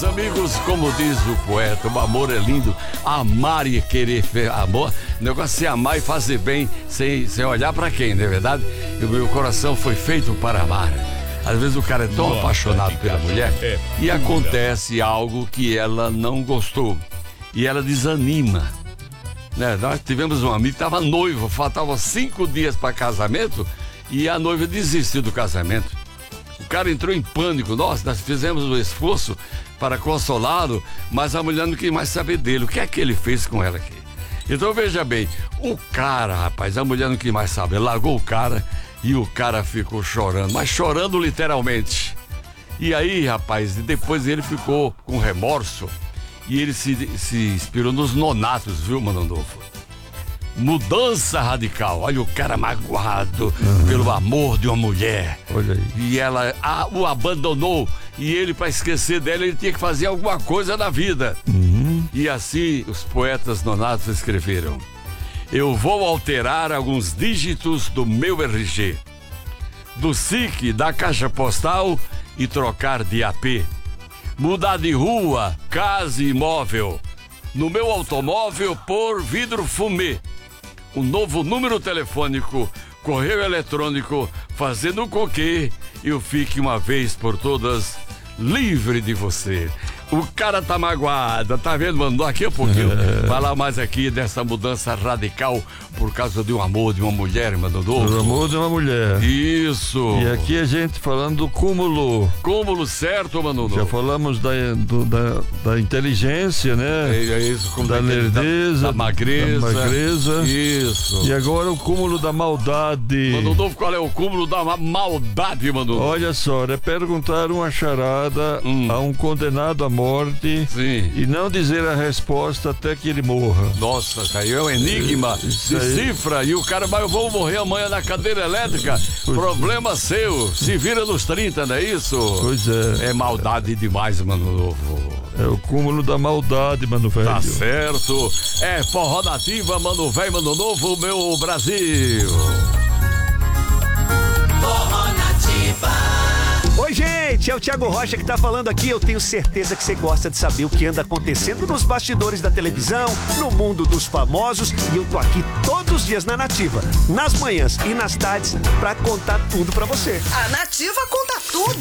meus amigos, como diz o poeta, o amor é lindo, amar e querer, amor, o negócio é amar e fazer bem, sem olhar pra quem, não é verdade? E o meu coração foi feito para amar. Às vezes o cara é tão apaixonado pela mulher e acontece algo que ela não gostou e ela desanima, né? Nós tivemos um amigo que estava noivo, faltavam 5 dias para casamento e a noiva desistiu do casamento. O cara entrou em pânico. Nós fizemos um esforço para consolá-lo, mas a mulher não quis mais saber dele. O que é que ele fez com ela aqui? Então veja bem, o cara, rapaz, a mulher não quis mais saber, largou o cara e o cara ficou chorando, mas chorando literalmente. E aí, rapaz, depois ele ficou com remorso e ele se inspirou nos Nonatos, viu, Mano Novo? Mudança radical. Olha o cara magoado pelo amor de uma mulher. Olha aí. E ela o abandonou. E ele, para esquecer dela, ele tinha que fazer alguma coisa na vida. E assim os poetas nonatos escreveram: eu vou alterar alguns dígitos do meu RG, do SIC, da caixa postal e trocar de AP. Mudar de rua, casa e imóvel. No meu automóvel, pôr vidro fumê. Um novo número telefônico, correio eletrônico, fazendo com que eu fique uma vez por todas livre de você. O cara tá magoado, tá vendo, mano? Daqui a pouquinho falar mais aqui dessa mudança radical por causa de um amor de uma mulher, mano. O amor de uma mulher. Isso. E aqui a gente falando do cúmulo. Cúmulo, certo, mano? Já falamos da inteligência, né? É isso, como da lerdeza, da magreza. Isso. E agora o cúmulo da maldade. Mano Novo, qual é o cúmulo da maldade, mano? Olha só, é perguntar uma charada a um condenado à morte. Sim. E não dizer a resposta até que ele morra. Nossa, isso aí é um enigma de cifra. E o cara vai, eu vou morrer amanhã na cadeira elétrica. Problema seu. Se vira nos 30, não é isso? Pois é. É maldade demais, Mano Novo. É o cúmulo da maldade, Mano Velho. Tá certo. É forró nativa, Mano Velho, Mano Novo, meu Brasil. Forró Nativa. Oi, gente, é o Thiago Rocha que tá falando aqui. Eu tenho certeza que você gosta de saber o que anda acontecendo nos bastidores da televisão, no mundo dos famosos, e eu tô aqui todos os dias na Nativa, nas manhãs e nas tardes, pra contar tudo pra você. A Nativa conta tudo.